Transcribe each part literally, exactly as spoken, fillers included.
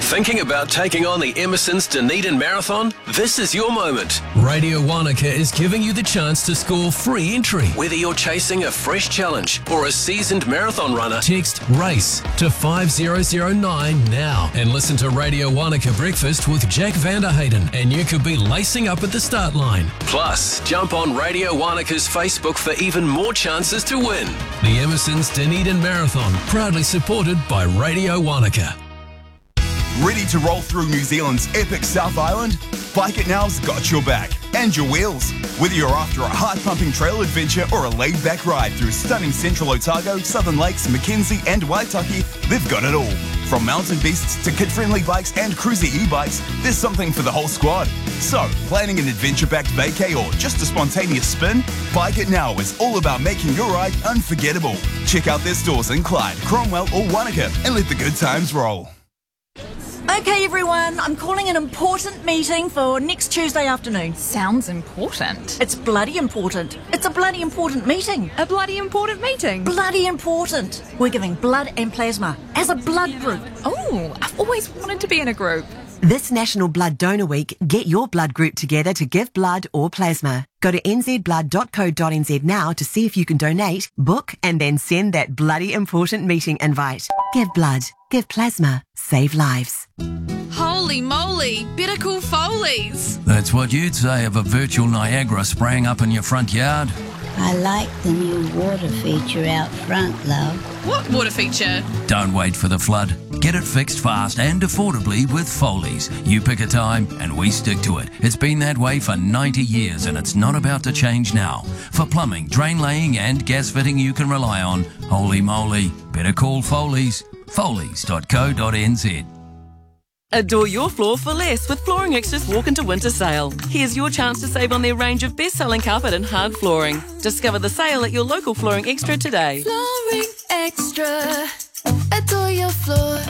Thinking about taking on the Emerson's Dunedin Marathon? This is your moment. Radio Wanaka is giving you the chance to score free entry. Whether you're chasing a fresh challenge or a seasoned marathon runner, text RACE to five zero zero nine now and listen to Radio Wanaka Breakfast with Jack Vanderhayden and you could be lacing up at the start line. Plus, jump on Radio Wanaka's Facebook for even more chances to win. The Emerson's Dunedin Marathon, proudly supported by Radio Wanaka. Ready to roll through New Zealand's epic South Island? Bike It Now's got your back and your wheels. Whether you're after a heart-pumping trail adventure or a laid-back ride through stunning Central Otago, Southern Lakes, Mackenzie and Waitaki, they've got it all. From mountain beasts to kid-friendly bikes and cruiser e-bikes, there's something for the whole squad. So, planning an adventure-backed vacay or just a spontaneous spin? Bike It Now is all about making your ride unforgettable. Check out their stores in Clyde, Cromwell or Wanaka and let the good times roll. Okay, everyone, I'm calling an important meeting for next Tuesday afternoon. Sounds important. It's bloody important. It's a bloody important meeting. A bloody important meeting? Bloody important. We're giving blood and plasma as a blood group. Oh, I've always wanted to be in a group. This National Blood Donor Week, get your blood group together to give blood or plasma. Go to n z blood dot co dot n z now to see if you can donate, book, and then send that bloody important meeting invite. Give blood, give plasma, save lives. Holy moly, better call Foley's. That's what you'd say of a virtual Niagara spraying up in your front yard. I like the new water feature out front, love. What water feature? Don't wait for the flood. Get it fixed fast and affordably with Foley's. You pick a time and we stick to it. It's been that way for ninety years and it's not about to change now. For plumbing, drain laying and gas fitting you can rely on, holy moly, better call Foley's. Foley's dot co dot n z. Adore your floor for less with Flooring Extra's Walk into Winter sale. Here's your chance to save on their range of best-selling carpet and hard flooring. Discover the sale at your local Flooring Extra today. Flooring Extra. Adore your floor.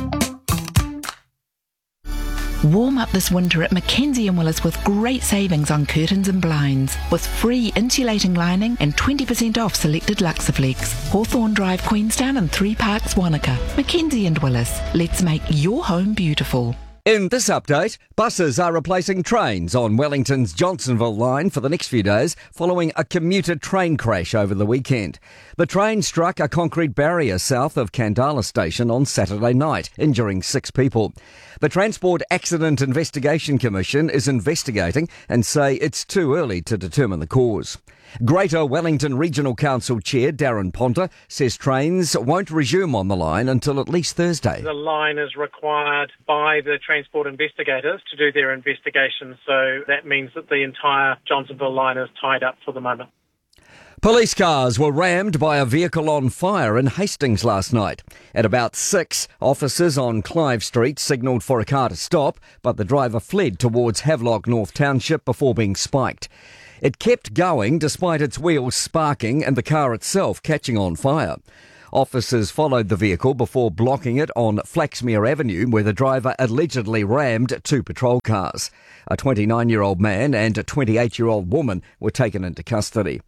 Warm up this winter at Mackenzie and Willis with great savings on curtains and blinds, with free insulating lining and twenty percent off selected Luxaflex. Hawthorne Drive, Queenstown and Three Parks, Wanaka. Mackenzie and Willis. Let's make your home beautiful. In this update, buses are replacing trains on Wellington's Johnsonville line for the next few days following a commuter train crash over the weekend. The train struck a concrete barrier south of Kandala Station on Saturday night, injuring six people. The Transport Accident Investigation Commission is investigating and say it's too early to determine the cause. Greater Wellington Regional Council Chair Darren Ponta says trains won't resume on the line until at least Thursday. The line is required by the transport investigators to do their investigation, so that means that the entire Johnsonville line is tied up for the moment. Police cars were rammed by a vehicle on fire in Hastings last night. At about six, officers on Clive Street signalled for a car to stop, but the driver fled towards Havelock North Township before being spiked. It kept going despite its wheels sparking and the car itself catching on fire. Officers followed the vehicle before blocking it on Flaxmere Avenue, where the driver allegedly rammed two patrol cars. A twenty-nine-year-old man and a twenty-eight-year-old woman were taken into custody.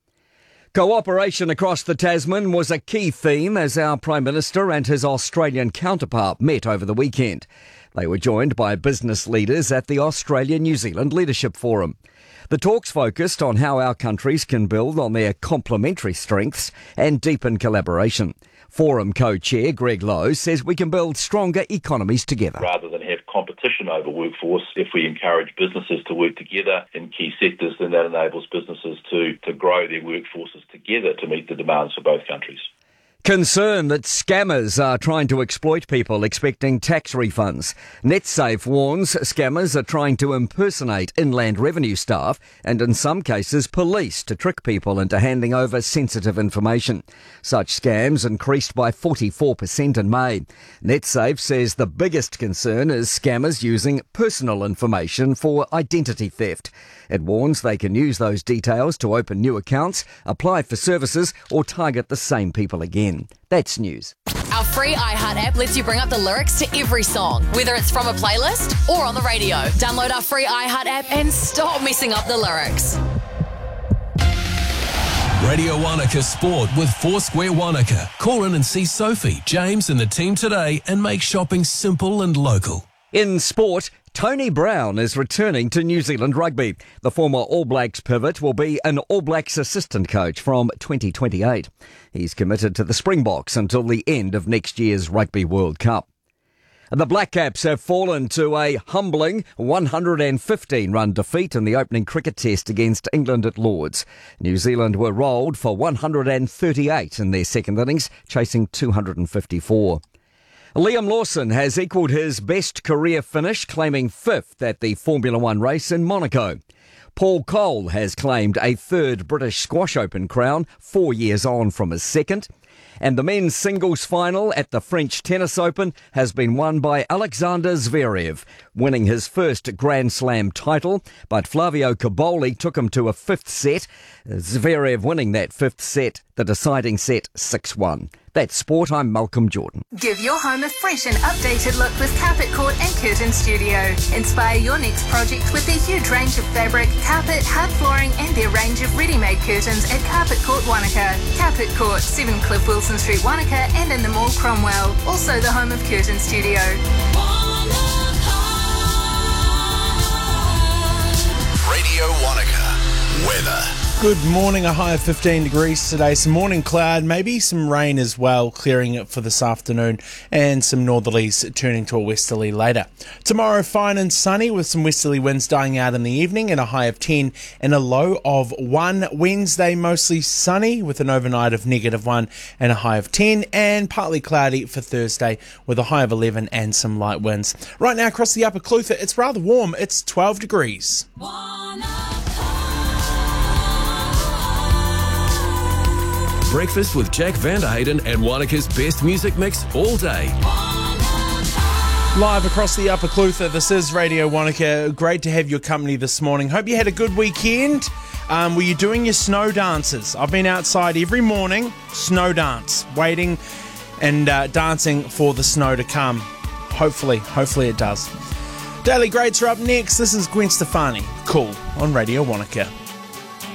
Cooperation across the Tasman was a key theme as our Prime Minister and his Australian counterpart met over the weekend. They were joined by business leaders at the Australia-New Zealand Leadership Forum. The talks focused on how our countries can build on their complementary strengths and deepen collaboration. Forum co-chair Greg Lowe says we can build stronger economies together. Rather than have competition over workforce, if we encourage businesses to work together in key sectors, then that enables businesses to, to grow their workforces together to meet the demands for both countries. Concern that scammers are trying to exploit people expecting tax refunds. NetSafe warns scammers are trying to impersonate Inland Revenue staff and in some cases police to trick people into handing over sensitive information. Such scams increased by forty-four percent in May. NetSafe says the biggest concern is scammers using personal information for identity theft. It warns they can use those details to open new accounts, apply for services or target the same people again. That's news. Our free iHeart app lets you bring up the lyrics to every song, whether it's from a playlist or on the radio. Download our free iHeart app and stop messing up the lyrics. Radio Wanaka Sport with Foursquare Wanaka. Call in and see Sophie, James and the team today and make shopping simple and local. In sport, Tony Brown is returning to New Zealand Rugby. The former All Blacks pivot will be an All Blacks assistant coach from twenty twenty-eight. He's committed to the Springboks until the end of next year's Rugby World Cup. The Black Caps have fallen to a humbling one hundred fifteen run defeat in the opening cricket test against England at Lords. New Zealand were rolled for one hundred thirty-eight in their second innings, chasing two hundred fifty-four. Liam Lawson has equalled his best career finish, claiming fifth at the Formula One race in Monaco. Paul Cole has claimed a third British Squash Open crown, four years on from his second. And the men's singles final at the French Tennis Open has been won by Alexander Zverev, winning his first Grand Slam title. But Flavio Cobolli took him to a fifth set, Zverev winning that fifth set, the deciding set six one. That's sport. I'm Malcolm Jordan. Give your home a fresh and updated look with Carpet Court and Curtain Studio. Inspire your next project with their huge range of fabric, carpet, hard flooring and their range of ready-made curtains at Carpet Court Wanaka. Carpet Court, seven Cliff Wilson Street, Wanaka and in the mall Cromwell. Also the home of Curtain Studio. Radio Wanaka. Weather. Good morning, a high of fifteen degrees today. Some morning cloud, maybe some rain as well, clearing it for this afternoon, and some northerlies turning to a westerly later. Tomorrow, fine and sunny with some westerly winds dying out in the evening and a high of ten and a low of one. Wednesday, mostly sunny with an overnight of negative one and a high of ten, and partly cloudy for Thursday with a high of eleven and some light winds. Right now across the Upper Clutha, it's rather warm. It's twelve degrees. Breakfast with Jack Vanderhayden and Wanaka's best music mix all day. Live across the Upper Clutha, this is Radio Wanaka. Great to have your company this morning. Hope you had a good weekend. Um, were you doing your snow dances? I've been outside every morning, snow dance, waiting and uh, dancing for the snow to come. Hopefully, hopefully it does. Daily Greats are up next. This is Gwen Stefani. Cool on Radio Wanaka.